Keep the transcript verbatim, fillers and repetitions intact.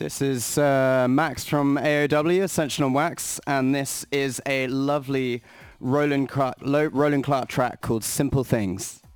This is uh, Max from A O W, Ascension on Wax, and this is a lovely Roland Clark, Roland Clark track called Simple Things.